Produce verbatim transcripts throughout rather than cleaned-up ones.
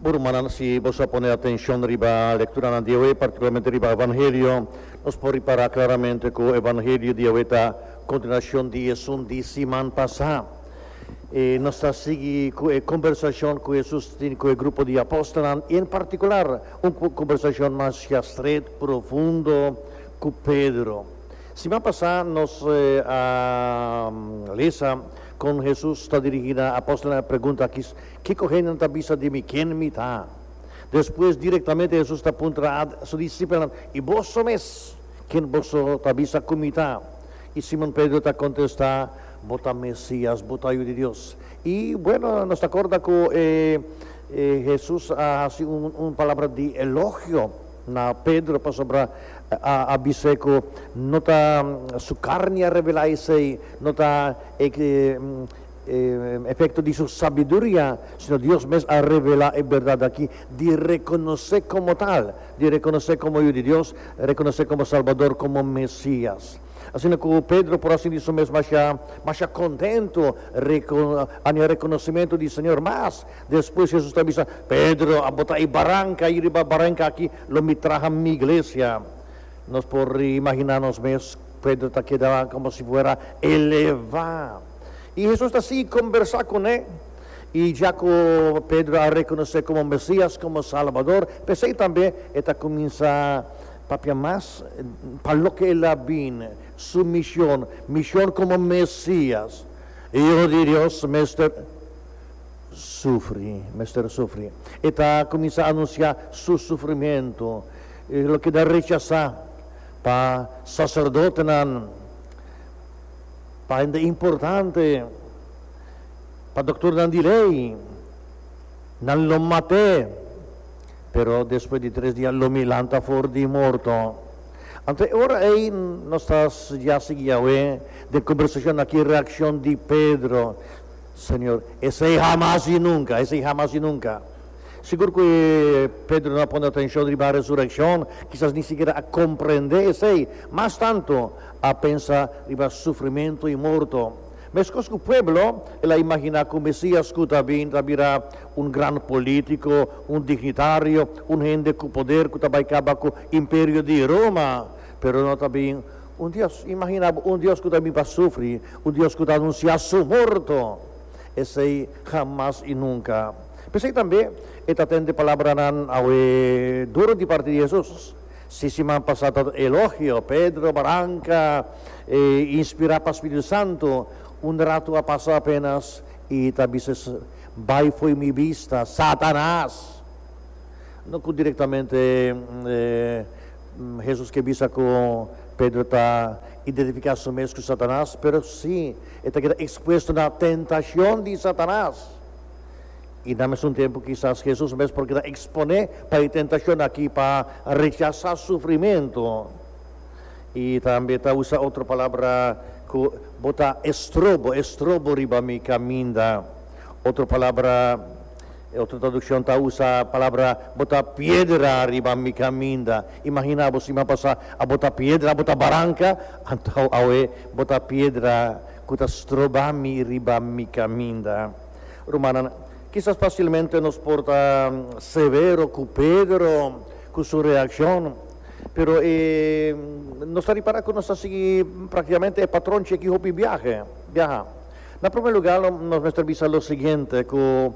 Urmanan, si vos a poner atención riba lectura na Dio, particularmente riba Evangelio, nos può riparare claramente con Evangelio di Aveta, continuación di Jesús di Simán pasa. E nostra sigui conversazione con Jesús con il gruppo di apostoli, in particolare una conversazione más stretta, profondo con Pedro. Simán pasa nos eh, a lesa con Jesús está dirigida a apóstol la pregunta que ¿qué cogen en tabisa de mí? ¿Quién me está? Después directamente Jesús está apunta a su discípulo y vos sois quien vos tabisa comita. Y Simón Pedro te contesta, bota Mesías, bota de Dios. Y bueno, nos acorda que eh, eh, Jesús hace una un palabra de elogio na Pedro pa sobra a, a biseco nota su carne a revelarse nota e eh, eh, efecto de su sabiduría, sino Dios mes a revelar en verdad aquí, de reconocer como tal, de reconocer como Hijo de Dios, reconocer como Salvador, como Mesías. Así que Pedro, por así decirlo, es más, más contento en el reconocimiento del Señor. Más después Jesús te avisa, Pedro, a botar y barranca, ir a barranca aquí, lo me traja mi iglesia. Nos por imaginarnos más, Pedro te quedaba como si fuera elevado. Y Jesús está así, conversa con él. Y ya que Pedro a reconocer como Mesías, como Salvador, pues ahí también esta comienza papia más para lo que él viene, su misión, misión como Mesías. Hijo de Dios, Mestre, sufre, Mestre sufre. Esta comienza a anunciar su sufrimiento, eh, lo que da rechazar para sacerdote, para gente importante, para doctor de ley, no lo maté. Pero después de tres días lo milanta fuori di morto. Ante ora ei non sta già seguendo de conversación aquí, reacción de Pedro. Señor, ese jamás y nunca, ese jamás y nunca. Seguro que Pedro no pone atención a la resurrección, quizás ni siquiera a comprender ese, más tanto a pensar en el sufrimiento y muerto. Mas que o pueblo, ela imagina que o Messias que também virá um grande político, um dignitário, um gente com poder que também acaba com o Império de Roma, pero não também um Deus, imagina um Deus que também vai sofrer, um Deus que anuncia su morto. Esse jamais e nunca. Pensei também, esta tende palavra nan ao duro de parte de Jesus. Si si man pasado elogio, Pedro, Barranca, eh, inspirado para o Espírito Santo, un rato ha pasado apenas y también vai foi mi vista, Satanás. No que directamente eh, Jesús que visa con Pedro está identificado su mesmo con Satanás, pero sí, está expuesto a la tentación de Satanás. Y dame un tiempo quizás Jesús mesmo porque expone para la tentación aquí, para rechazar sufrimiento. Y también está usa otra palabra que bota estrobo, estrobo riba mi caminda. Otra palabra, otra traducción está usa palabra bota piedra riba mi caminda. Imaginamos si me pasa a bota piedra, a bota barranca, então awe bota piedra que está strobami riba mi caminda. Romana, quizás fácilmente nos porta severo con Pedro, con su reacción. Pero eh, non sta riparando con nostra sigui praticamente il patrón che chi hopi viaje, viaja. En primer lugar, nos avisa lo siguiente, que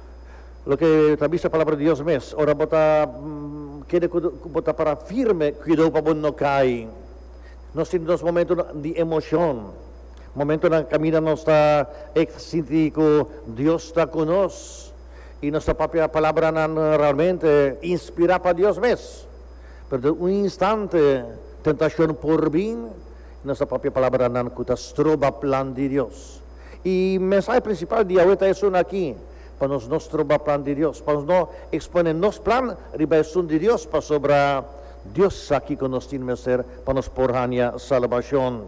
lo que avisa la palabra de Dios mes, ora bota, quiere bota para firme, cuidado para no caer. Nos tenemos momentos de emoción, momentos en que camina nos está exíntico, Dios está con nosotros, y nuestra propia palabra realmente inspira para Dios mes. Pero un instante, tentación por bien, nuestra propia palabra nan que trova plan de Dios. Y el mensaje principal de ahorita es un aquí, para nos nos trova plan de Dios, para nos exponer nos plan, ribación de Dios, para sobre Dios aquí con nos tiene ser, para nos porhania salvación.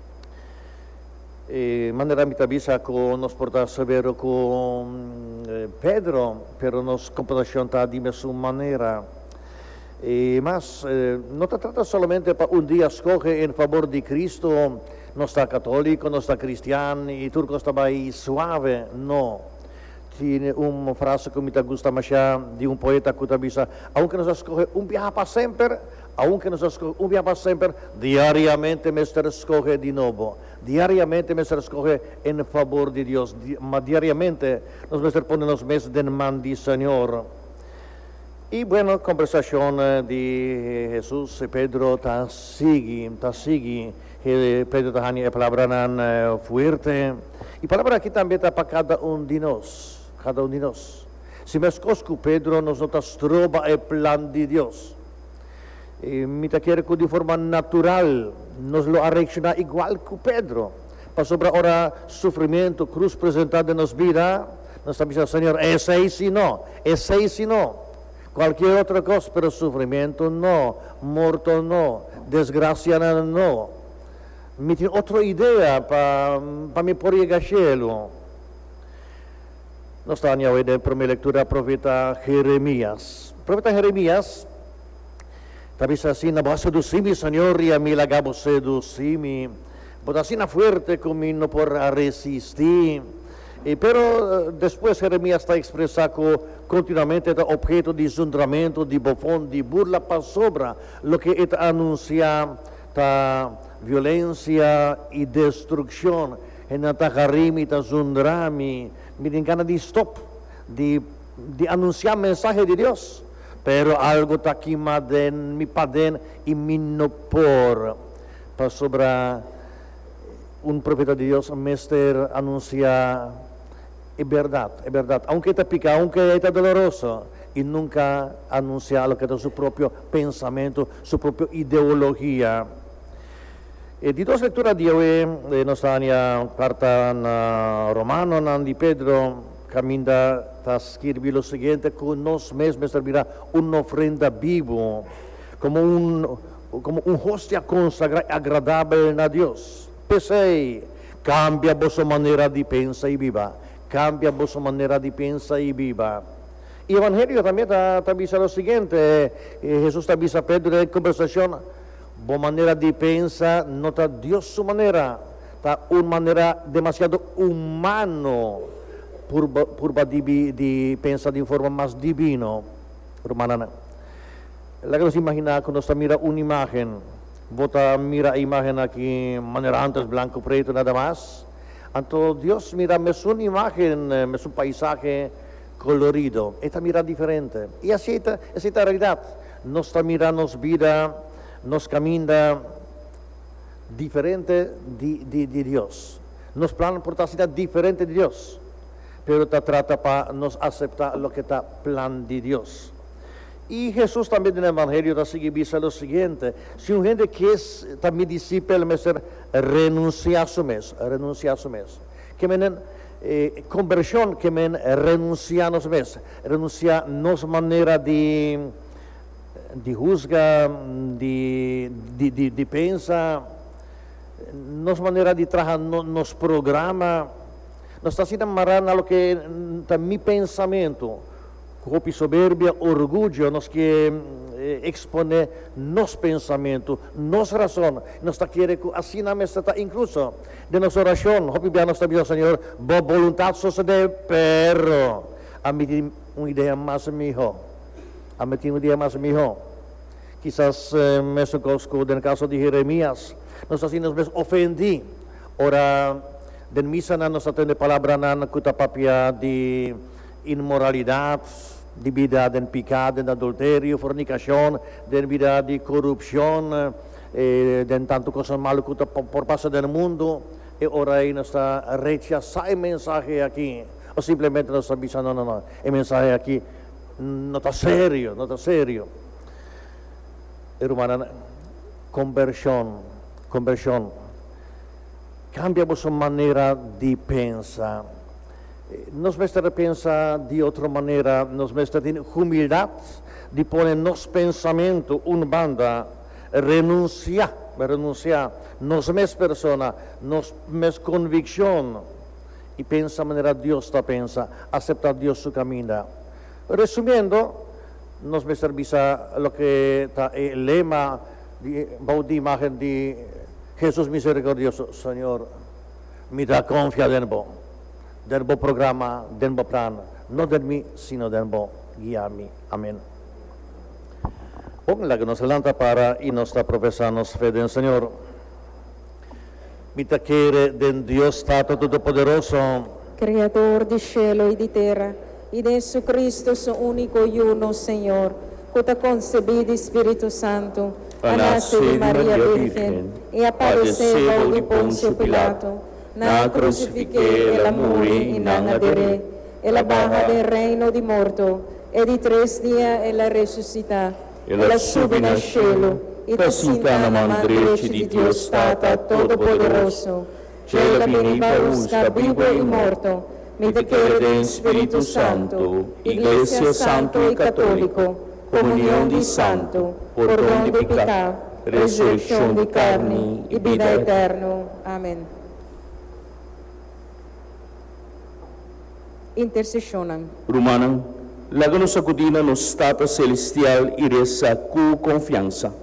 Eh, manera mi tabisa con nos porta severo con eh, Pedro, pero nos comparación ta dime su manera. Y más, eh, no te trata solamente para un día escoge en favor de Cristo, no está católico, no está cristiano y turco está ahí suave, no. tiene una frase que me gusta mucho de un poeta que dice, aunque nos escoge un viaje para siempre, aunque nos escoge un viaje para siempre, diariamente me escoge de nuevo, diariamente me escoge en favor de Dios, Di diariamente nos pone los meses de man del Señor. Y bueno, conversación de Jesús y Pedro ta sigue, ta sigue, Pedro ta hanya palabra fuerte, y palabra aquí también está para cada uno de nosotros. Cada um de nós. Se me escosco Pedro, nos notas troba o plan de Deus. E me quer que de forma natural nos lo reaccionar igual que Pedro. Para sobre ora sofrimento, cruz presentada nos vida, nós estamos dizendo, Senhor, esse aí sim não, esse aí sim não. Qualquer outra coisa, pero sofrimento não, morto não, desgraça não. Me tem outra ideia para pa me pôr a gachelo. Nós estamos hoje na primeira leitura do profeta Jeremias. O profeta Jeremias diz assim, não vou seduzir-me, Senhor, e a mim lagabo seduzir-me. Mas assim na forte como não por resistir. E, pero depois Jeremias está expressando continuamente o objeto de zundramento, de bofão, de burla para sobra, o que é anunciar a violência e destruição. E na tagarimi, ta zundrami, me engana de stop, de, de anunciar mensaje de Dios, pero algo está aquí maden, mi paden y mi no por, para sobra un profeta de Dios, mister anuncia, es verdad, es verdad, aunque está pica, aunque está doloroso, y nunca anuncia lo que es su propio pensamiento, su propia ideología. E di dos lecturas di hoy, eh, nos tania carta na Romano, na di Pedro, caminda a escribir lo siguiente, que nos mesmos servirá una ofrenda vivo, como un, como un hostia consagrada agradable a Dios. Pensei, cambia vuestra manera de pensar y viva, cambia vuestra manera de pensar y viva. Y el Evangelio también está diciendo lo siguiente, eh, Jesús está diciendo a Pedro en conversación, boa maneira de pensar, não está Deus sua maneira, está uma maneira demasiado humano por, por de, de pensar de forma mais divina. Romana, la que nos imagina quando está mira uma imagem, bota mira a imagem aqui, maneira antes branco preto nada mais, então Deus mira mesmo uma imagem, mesmo um paisagem colorido, esta mira diferente, e assim esta, essa é a realidade, nós está mirando nos vida nos camina diferente de, de, de Dios. Nos plan por estar diferente de Dios, pero te trata para nos aceptar lo que está plan de Dios. Y Jesús también en el Evangelio dice lo siguiente, si un gente que es también discípulo, me ser renunciar a su mes, renunciar a su mes. Que menen eh, conversión, que men renunciar a su mes, renunciar nos manera de de juzga, de, de, de, de pensa, nos maneira de trabalhar, no, nos programa, nós está sendo amarrado a lo que está mi pensamento, roupa soberbia, orgulho, nós que eh, expone nos pensamento, nos razão, nós está querendo que assim na mesa está incluso de nossa oração, roupa bem nós está dizendo, Senhor, boa vontade sucede, pero a mim uma ideia mais melhor. A mí tiene un día más mejor. Quizás eh, me conozco en el caso de Jeremías, nos así nos ofendí. Ahora, de misa no nos atende palabra na cuta papia de inmoralidad, de vida de pecado, de adulterio, fornicación, de vida de corrupción, eh, de tanto cosas malas que por paso del mundo. Y ahora ahí nos está rechazando el mensaje aquí. O simplemente nos está diciendo, no, no, no, el mensaje aquí no está serio, no está serio. Hermana, conversión, conversión. Cambia vuestra manera de pensar. Nos veste pensar de otra manera, nos veste de humildad, de poner nos pensamiento, una banda, renunciar, renunciar, nos mes persona, nos mes convicción, y pensa de manera Dios está pensa, aceptar Dios su camino. Resumiendo, nos me servisa lo que está el lema de, de imagen de Jesús misericordioso. Señor, me da confianza en vos. del bo programa, del bo plan, no del mi, sino del bo guiarmi. Amén. Pongan la que nos adelanta para y nos profesamos fe del Señor. Mi tacere del Dios Stato Todopoderoso, Creador de cielo y de tierra, y de Jesucristo su único y uno Señor, que te concebí de Espíritu Santo, a nacer de María Virgen, y aparecer bajo de Poncio Pilato, na crucifiqué, la murí y na adheré, e la baja del reino de morto, e di tres días e la resucita, e la sube nel cielo, e te sinta na mano derecha di Dio Stata Todopoderoso, cioè la veniva busca vivo e morto, mi te crede in Spirito Santo, Iglesia Santo e Cattolico, comunión di santo, perdón de pecado, resurrección de carne y vida eterna. Amén. Intercessionen. Romanen, legano sacudina no stato celestial e resa com confiança.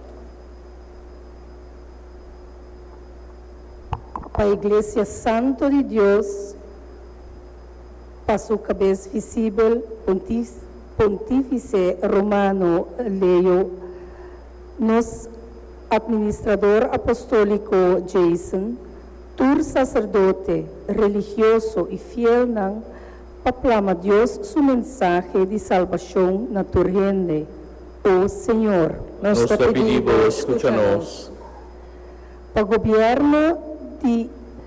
A Iglesia Santo de Dios, para su cabeza visible, Pontífice Romano Leo, nos administrador apostólico Jason, tur sacerdote, religioso y fiel, nan, proclama Dios su mensaje de salvación na tu gente. Oh Señor, nos te pedimos, escúchanos. Para gobierno de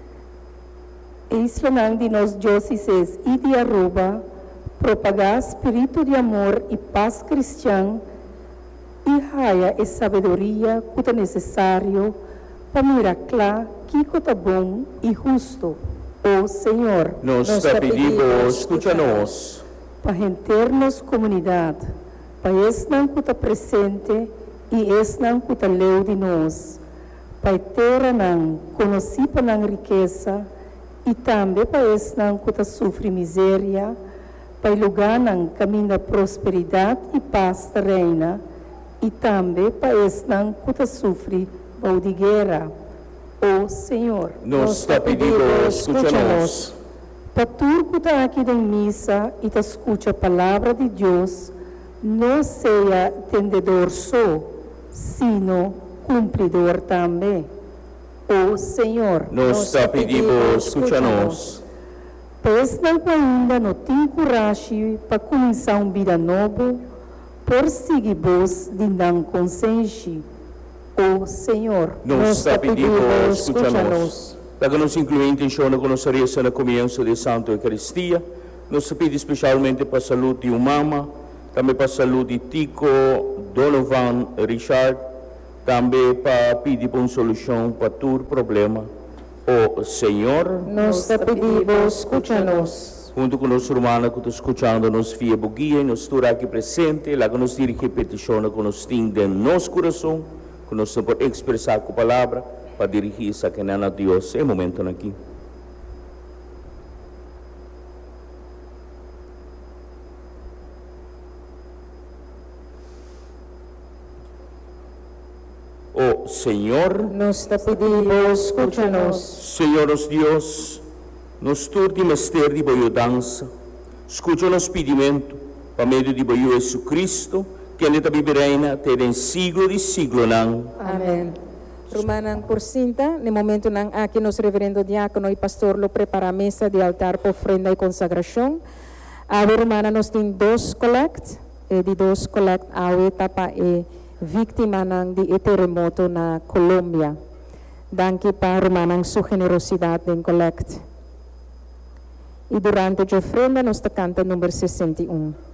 Isla de nos dióceses y de Aruba, propagar espíritu de amor y paz cristiana y haya e sabedoria que é necessário para mirar claro que é bom e justo. Oh Senhor, nos te pedimos, escúchanos. Para enternos comunidade, para estar que está presente e estar que está leu de nós, para ter não conhecer para não riqueza e também para estar que está sofre miséria, para lugar não caminho da prosperidade e paz terrena, e também para estar que está sofre de guerra. Oh Senhor, nos te pedimos, escúchanos. Para tu que está aqui em missa e te escuta a palavra de Deus, não seja entendedor só, sino cumpridor também. Oh Senhor, nos te pedimos, escúchanos. Pois não ainda não tem coragem para começar uma vida nova, por seguir vos de não consciência. Oh Senhor, nos te pedimos, escúchanos. Para que nos incluya intenzione conoscere na comunhão de Santa Eucaristia, nos pede especialmente para a saúde de mama, também para a saúde de Tico, Donovan, Richard, também para pedir uma solução para todo problema. Oh Senhor, nos te pedimos, escúchanos. Junto com nosso irmão que está escutando, nos via guia e nos estou aqui presente, lá que nos dirige petição que nos tem de nosso coração, que nos pode expressar com a palavra, para dirigir-se a Deus em momento aqui. Oh Senhor, nos te pedimos, escúchanos. Senhor os Deus, nos tur de mistério de boa dança, escuta o nosso pedimento, para meio de boa Jesus Cristo, que ele também reina até em siglo de siglo não. Amém. Romanan por cinta, no momento nang aqui nos reverendo diácono e pastor lo prepara a mesa de altar por ofrenda e consagração. A Romana nos tem dois collect, e de dois collect a etapa e vítima nang de terremoto na Colômbia. Danke para Romanan su generosidade em collect. E durante a ofrenda nos canta número sessenta e um.